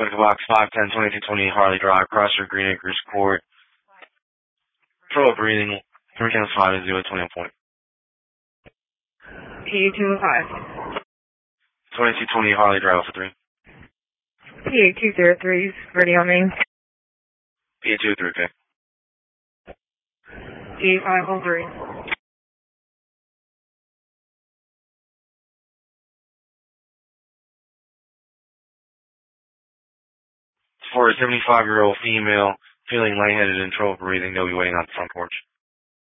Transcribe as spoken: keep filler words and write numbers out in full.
Booking box five ten twenty-two twenty Harley Drive, Crosser, Green Acres Court. Trouble breathing. Three counts five and zero twenty point. P two five. twenty-two twenty Harley Drive for three. P eight two zero three is ready on main. P eight two three, okay. P eight five oh three. For a seventy-five-year-old female feeling lightheaded and trouble breathing, they'll be waiting on the front porch.